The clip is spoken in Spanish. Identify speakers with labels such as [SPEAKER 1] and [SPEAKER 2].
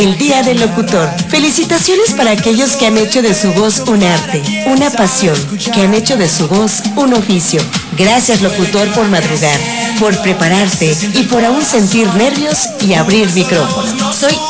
[SPEAKER 1] El Día del Locutor. Felicitaciones para aquellos que han hecho de su voz un arte, una pasión, que han hecho de su voz un oficio. Gracias, locutor, por madrugar, por prepararte y por aún sentir nervios y abrir micrófono. Soy